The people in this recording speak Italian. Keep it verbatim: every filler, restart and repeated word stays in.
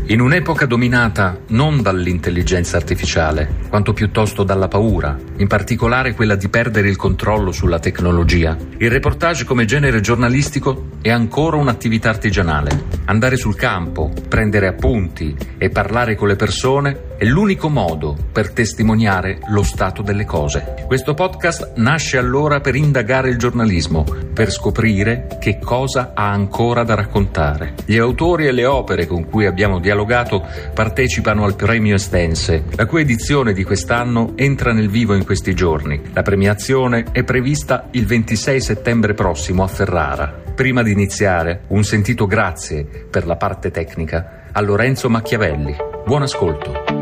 In un'epoca dominata non dall'intelligenza artificiale, quanto piuttosto dalla paura, in particolare quella di perdere il controllo sulla tecnologia, il reportage come genere giornalistico è ancora un'attività artigianale. Andare sul campo, prendere appunti e parlare con le persone è l'unico modo per testimoniare lo stato delle cose. Questo podcast nasce allora per indagare il giornalismo, per scoprire che cosa ha ancora da raccontare. Gli autori e le opere con cui abbiamo dialogato partecipano al Premio Estense, la cui edizione di quest'anno entra nel vivo in questi giorni. La premiazione è prevista il ventisei settembre prossimo a Ferrara. Prima di iniziare, un sentito grazie per la parte tecnica a Lorenzo Macchiavelli. Buon ascolto.